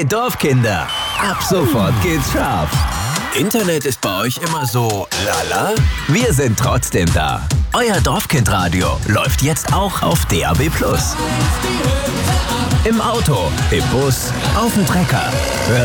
Hey Dorfkinder, ab sofort geht's scharf. Internet ist bei euch immer so lala? Wir sind trotzdem da. Euer Dorfkindradio läuft jetzt auch auf DAB+. Im Auto, im Bus, auf dem Trecker.